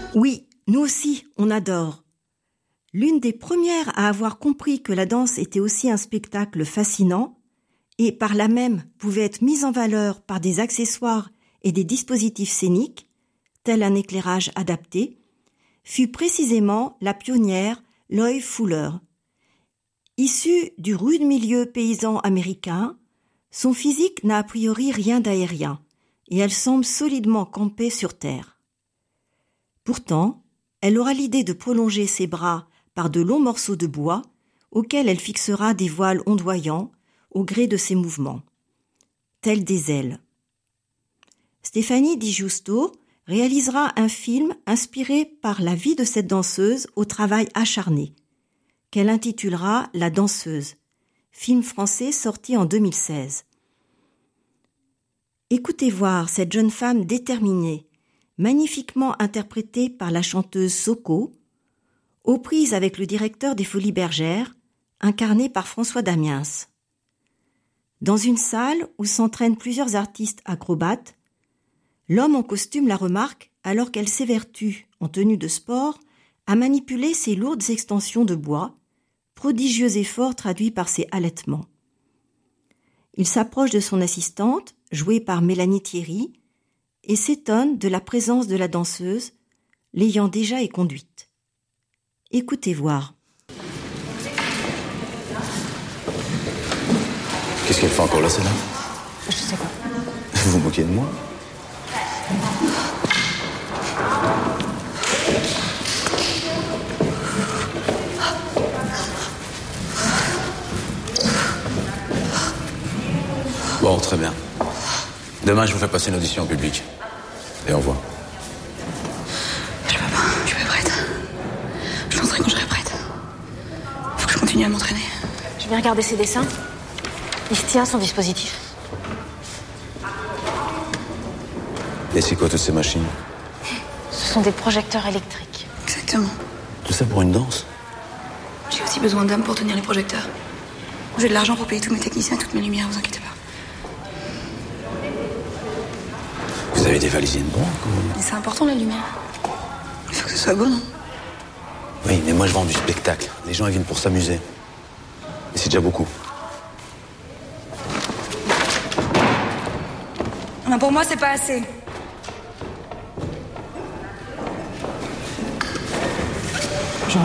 Oui, nous aussi, on adore. L'une des premières à avoir compris que la danse était aussi un spectacle fascinant et par là même pouvait être mise en valeur par des accessoires et des dispositifs scéniques, tel un éclairage adapté, fut précisément la pionnière Loie Fuller. Issue du rude milieu paysan américain, son physique n'a a priori rien d'aérien et elle semble solidement campée sur terre. Pourtant, elle aura l'idée de prolonger ses bras par de longs morceaux de bois auxquels elle fixera des voiles ondoyants au gré de ses mouvements, tels des ailes. Stéphanie Di Giusto réalisera un film inspiré par la vie de cette danseuse au travail acharné, qu'elle intitulera La danseuse, film français sorti en 2016. Écoutez voir cette jeune femme déterminée, magnifiquement interprétée par la chanteuse Soko, aux prises avec le directeur des Folies Bergères, incarné par François Damiens. Dans une salle où s'entraînent plusieurs artistes acrobates, l'homme en costume la remarque alors qu'elle s'évertue, en tenue de sport, à manipuler ses lourdes extensions de bois, prodigieux effort traduit par ses halètements. Il s'approche de son assistante, jouée par Mélanie Thierry, et s'étonne de la présence de la danseuse, l'ayant déjà éconduite. Écoutez voir. Qu'est-ce qu'elle fait encore là, celle-là? Je sais pas. Vous vous moquez de moi? Bon, très bien. Demain, je vous fais passer une audition en public. Et au revoir. Je peux pas, je suis pas prête. Je danserai quand je serai prête. Faut que je continue à m'entraîner. Je vais regarder ses dessins. Il se tient, son dispositif. Et c'est quoi toutes ces machines? Ce sont des projecteurs électriques. Exactement. Tout ça pour une danse? J'ai aussi besoin d'hommes pour tenir les projecteurs. J'ai de l'argent pour payer tous mes techniciens et toutes mes lumières, vous inquiétez pas. Vous avez des valisiers de banque ou... Mais c'est important la lumière. Il faut que ce soit beau, non? Oui, mais moi je vends du spectacle. Les gens ils viennent pour s'amuser. Et c'est déjà beaucoup. Non, pour moi, c'est pas assez. Jean.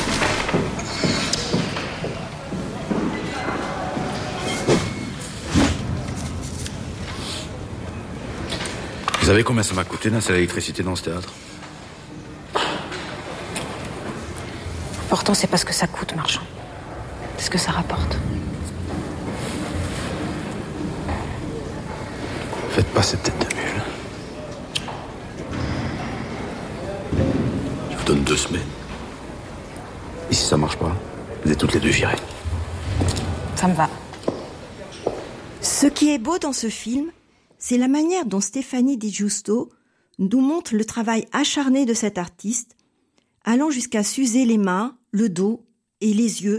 Vous savez combien ça m'a coûté d'installer l'électricité dans ce théâtre? Pourtant, c'est pas ce que ça coûte, Marchand. C'est ce que ça rapporte. Faites pas cette tête de mule. Je vous donne 2 semaines. Et si ça marche pas, vous êtes toutes les deux virées. Ça me va. Ce qui est beau dans ce film, c'est la manière dont Stéphanie Di Giusto nous montre le travail acharné de cet artiste, allant jusqu'à s'user les mains, le dos et les yeux